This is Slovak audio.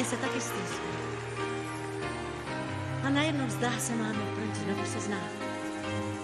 Mně se taky stýská. A najednou zdá se, máme proč znovu se znát.